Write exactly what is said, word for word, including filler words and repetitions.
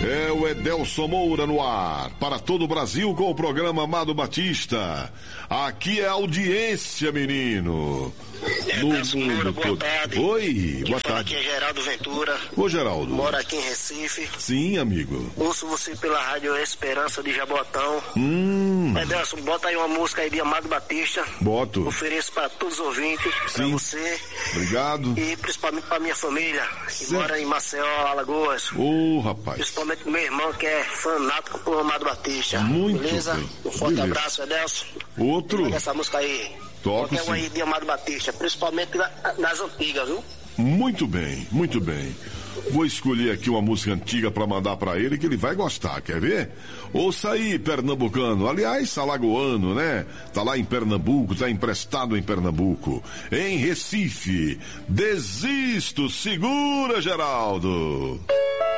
É o Edelson Moura no ar, para todo o Brasil com o programa Amado Batista. Aqui é audiência, menino. Edelson Moura, boa tarde. Oi, boa tarde. Aqui é Geraldo Ventura. Ô, Geraldo. Moro aqui em Recife. Sim, amigo. Ouço você pela Rádio Esperança de Jabotão. Hum. Edelson, bota aí uma música aí de Amado Batista. Boto. Ofereço para todos os ouvintes, para você. Obrigado. E principalmente para minha família, que certo. Mora em Maceió, Alagoas. Ô, oh, rapaz. Principalmente meu irmão, que é fanático por Amado Batista. Muito Beleza? bem. Um forte Beleza. abraço, Edelson. Outro. Pega essa música aí. Toco Qualquer sim. um aí de Amado Batista, principalmente nas antigas, viu? Muito bem, muito bem. Vou escolher aqui uma música antiga pra mandar pra ele que ele vai gostar, quer ver? Ouça aí, pernambucano, aliás, alagoano, né? Tá lá em Pernambuco, tá emprestado em Pernambuco. Em Recife, Desisto, segura, Geraldo.